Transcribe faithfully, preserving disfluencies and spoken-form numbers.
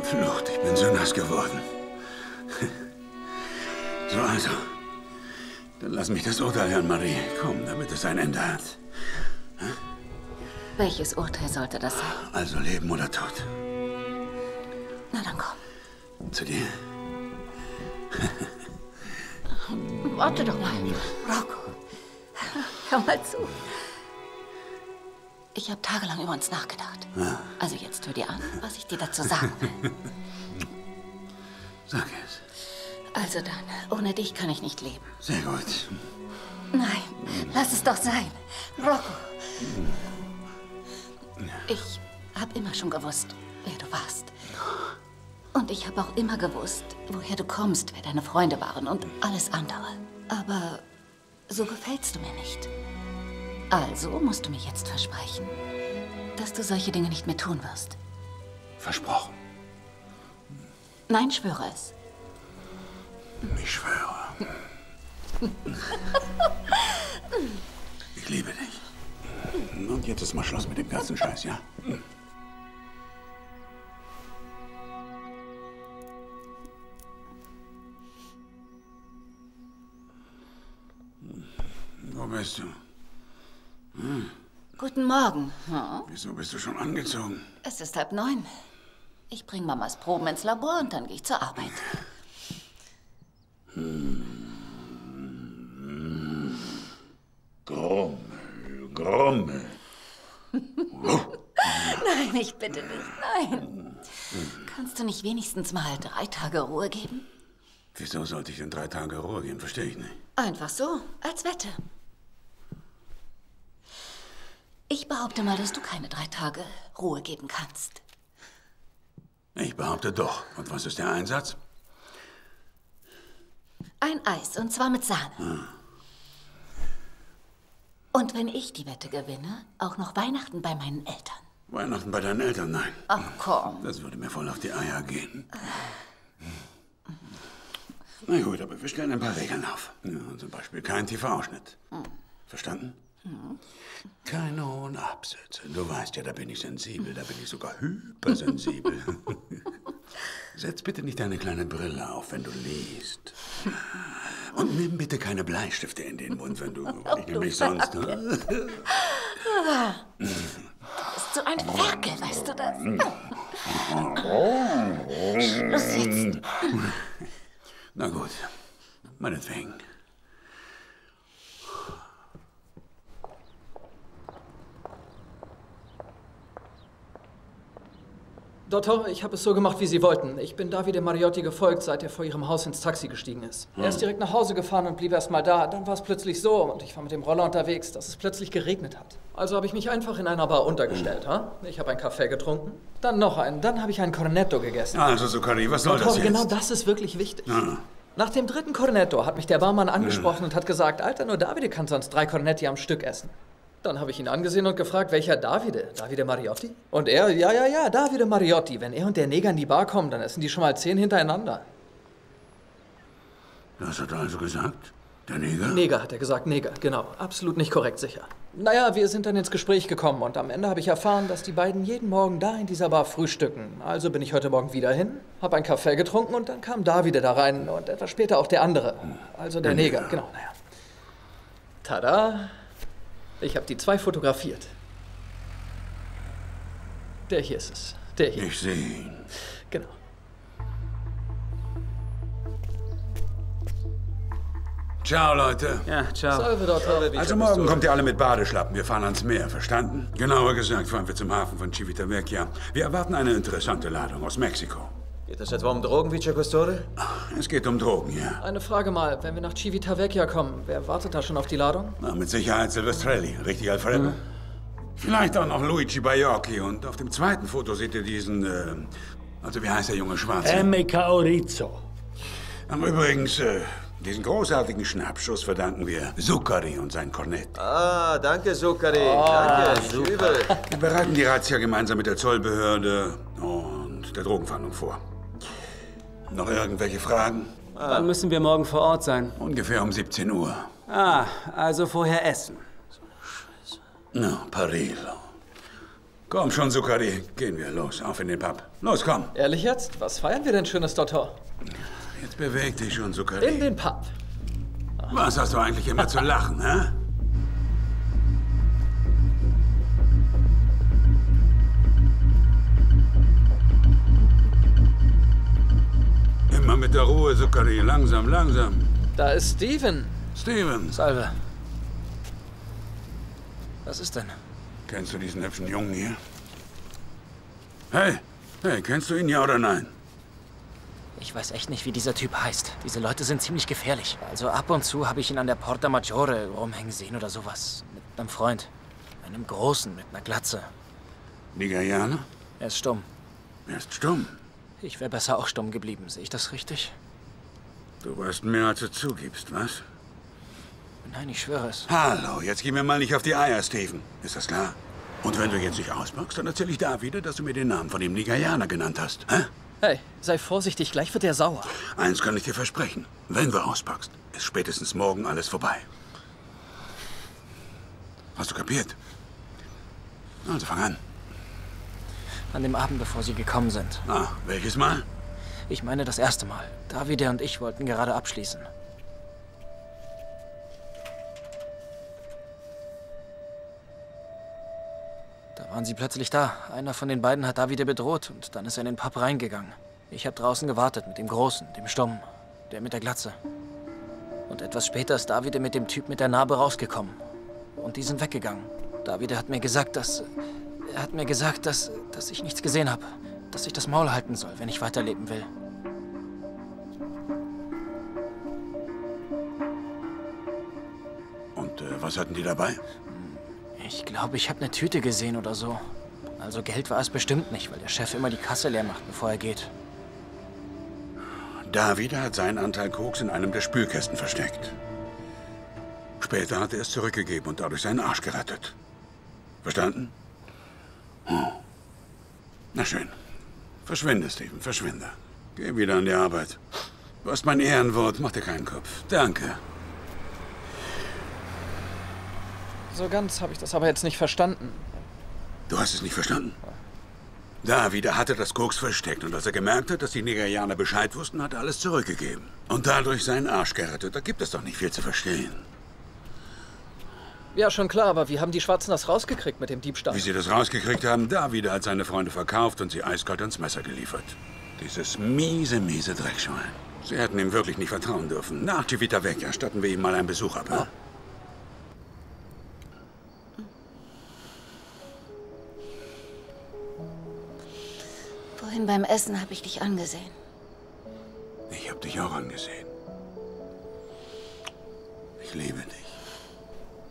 Verflucht, ich bin so nass geworden. So, also. Dann lass mich das Urteil hören, Marie. Komm, damit es ein Ende hat. Hm? Welches Urteil sollte das sein? Also Leben oder Tod. Na dann komm. Zu dir? Warte doch mal. Rocco, hör mal zu. Ich habe tagelang über uns nachgedacht. Ja. Also jetzt hör dir an, was ich dir dazu sagen will. Sag es. Also dann, ohne dich kann ich nicht leben. Sehr gut. Nein, lass es doch sein. Rocco. Ich habe immer schon gewusst, wer du warst. Und ich habe auch immer gewusst, woher du kommst, wer deine Freunde waren und alles andere. Aber so gefällst du mir nicht. Also musst du mir jetzt versprechen, dass du solche Dinge nicht mehr tun wirst. Versprochen. Nein, schwöre es. Ich schwöre. Ich liebe dich. Und jetzt ist mal Schluss mit dem ganzen Scheiß, ja? Wo bist du? Hm. Guten Morgen. Hm? Wieso bist du schon angezogen? Es ist halb neun. Ich bringe Mamas Proben ins Labor und dann gehe ich zur Arbeit. Hm. Grommel, Grommel. Nein, ich bitte nicht, nein. Kannst du nicht wenigstens mal drei Tage Ruhe geben? Wieso sollte ich in drei Tage Ruhe geben? Verstehe ich nicht. Einfach so, als Wette. Ich behaupte mal, dass du keine drei Tage Ruhe geben kannst. Ich behaupte doch. Und was ist der Einsatz? Ein Eis, und zwar mit Sahne. Hm. Und wenn ich die Wette gewinne, auch noch Weihnachten bei meinen Eltern. Weihnachten bei deinen Eltern? Nein. Ach komm. Das würde mir voll auf die Eier gehen. Na gut, aber wir stellen ein paar Regeln auf. Ja, zum Beispiel kein T V-Ausschnitt. Hm. Verstanden? Hm. Keine hohen Absätze. Du weißt ja, da bin ich sensibel. Da bin ich sogar hypersensibel. Setz bitte nicht deine kleine Brille auf, wenn du liest. Und nimm bitte keine Bleistifte in den Mund, wenn du... Oh, ich nämlich sonst... Du bist so ein Ferkel, weißt du das? Schluss jetzt. Na gut, meinetwegen. Dottor, ich habe es so gemacht, wie Sie wollten. Ich bin Davide Mariotti gefolgt, seit er vor Ihrem Haus ins Taxi gestiegen ist. Hm. Er ist direkt nach Hause gefahren und blieb erst mal da. Dann war es plötzlich so, und ich war mit dem Roller unterwegs, dass es plötzlich geregnet hat. Also habe ich mich einfach in einer Bar untergestellt. Hm. Ha? Ich habe einen Kaffee getrunken, dann noch einen, dann habe ich einen Cornetto gegessen. Also, Zucchari, was soll Dottor, das jetzt? Genau das ist wirklich wichtig. Ah. Nach dem dritten Cornetto hat mich der Barmann angesprochen hm. und hat gesagt, Alter, nur Davide kann sonst drei Cornetti am Stück essen. Dann habe ich ihn angesehen und gefragt, welcher Davide? Davide Mariotti? Und er, ja, ja, ja, Davide Mariotti. Wenn er und der Neger in die Bar kommen, dann essen die schon mal zehn hintereinander. Das hat er also gesagt? Der Neger? Neger, hat er gesagt, Neger, genau. Absolut nicht korrekt, sicher. Naja, wir sind dann ins Gespräch gekommen und am Ende habe ich erfahren, dass die beiden jeden Morgen da in dieser Bar frühstücken. Also bin ich heute Morgen wieder hin, habe einen Kaffee getrunken und dann kam Davide da rein und etwas später auch der andere. Also der der Neger, Neger. genau, naja. Tada! Ich habe die zwei fotografiert. Der hier ist es. Der hier. Ich sehe ihn. Genau. Ciao, Leute. Ja, ciao. Salve, Dottor. Also morgen kommt ihr alle mit Badeschlappen. Wir fahren ans Meer, verstanden? Genauer gesagt fahren wir zum Hafen von Civitavecchia. Wir erwarten eine interessante Ladung aus Mexiko. Geht es etwa um Drogen, Vice Questore? Es geht um Drogen, ja. Eine Frage mal, wenn wir nach Civitavecchia kommen, wer wartet da schon auf die Ladung? Na, mit Sicherheit Silvestrelli. Richtig, Alfredo? Mhm. Vielleicht auch noch Luigi Baiocchi. Und auf dem zweiten Foto seht ihr diesen, äh, also wie heißt der junge Schwarze? M K Orizzo. Aber übrigens, äh, diesen großartigen Schnappschuss verdanken wir Zucchari und sein Kornett. Ah, danke, Zucchari. Oh, danke, nicht übel. Wir bereiten die Razzia gemeinsam mit der Zollbehörde und der Drogenfahndung vor. Noch irgendwelche Fragen? Ah. Wann müssen wir morgen vor Ort sein? Ungefähr um siebzehn Uhr. Ah, also vorher essen. No, Parillo. Komm schon, Sukkari. Gehen wir. Los, auf in den Pub. Los, komm. Ehrlich jetzt? Was feiern wir denn Schönes, Doktor? Jetzt beweg dich schon, Sukkari. In den Pub. Was hast du eigentlich immer zu lachen, hä? Immer mit der Ruhe, Sukkari. Langsam, langsam. Da ist Steven. Steven, Salve. Was ist denn? kennst du diesen hübschen Jungen hier? Hey, hey, kennst du ihn, ja oder nein? Ich weiß echt nicht, wie dieser Typ heißt. Diese Leute sind ziemlich gefährlich. Also ab und zu habe ich ihn an der Porta Maggiore rumhängen sehen oder sowas. Mit einem Freund. Einem Großen mit einer Glatze. Nigerianer? Er ist stumm. Er ist stumm. Ich wäre besser auch stumm geblieben. Sehe ich das richtig? Du weißt mehr, als du zugibst, was? Nein, ich schwöre es. Hallo, jetzt geh mir mal nicht auf die Eier, Steven. Ist das klar? Und wenn du jetzt nicht auspackst, dann erzähle ich da wieder, dass du mir den Namen von dem Nigerianer genannt hast. Hä? Hey, sei vorsichtig, gleich wird er sauer. Eins kann ich dir versprechen. Wenn du auspackst, ist spätestens morgen alles vorbei. Hast du kapiert? Also fang an. An dem Abend, bevor Sie gekommen sind. Ah, welches Mal? Ich meine das erste Mal. Davide und ich wollten gerade abschließen. Da waren sie plötzlich da. Einer von den beiden hat Davide bedroht und dann ist er in den Pub reingegangen. Ich habe draußen gewartet mit dem Großen, dem Stummen, der mit der Glatze. Und etwas später ist Davide mit dem Typ mit der Narbe rausgekommen. Und die sind weggegangen. Davide hat mir gesagt, dass... Er hat mir gesagt, dass, dass ich nichts gesehen habe. Dass ich das Maul halten soll, wenn ich weiterleben will. Und äh, was hatten die dabei? Ich glaube, ich habe eine Tüte gesehen oder so. Also Geld war es bestimmt nicht, weil der Chef immer die Kasse leer macht, bevor er geht. Davide hat seinen Anteil Koks in einem der Spülkästen versteckt. Später hat er es zurückgegeben und dadurch seinen Arsch gerettet. Verstanden? Hm. Na schön. Verschwinde, Steven, verschwinde. Geh wieder an die Arbeit. Du hast mein Ehrenwort, mach dir keinen Kopf. Danke. So ganz habe ich das aber jetzt nicht verstanden. Du hast es nicht verstanden? Davide hatte das Koks versteckt und als er gemerkt hat, dass die Nigerianer Bescheid wussten, hat er alles zurückgegeben. Und dadurch seinen Arsch gerettet. Da gibt es doch nicht viel zu verstehen. Ja, schon klar, aber wie haben die Schwarzen das rausgekriegt mit dem Diebstahl? Wie sie das rausgekriegt haben, Davide hat seine Freunde verkauft und sie eiskalt ans Messer geliefert. Dieses miese, miese Dreckschwein. Sie hätten ihm wirklich nicht vertrauen dürfen. Nach Civitavecchia statten wir ihm mal einen Besuch ab. Ja. Vorhin beim Essen habe ich dich angesehen. Ich habe dich auch angesehen. Ich liebe dich.